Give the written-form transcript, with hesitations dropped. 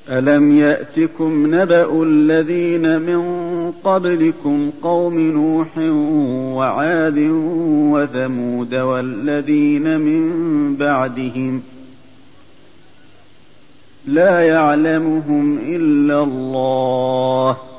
ألم يأتكم نبأ الذين من قبلكم قوم نوح وعاد وثمود والذين من بعدهم لا يعلمهم إلا الله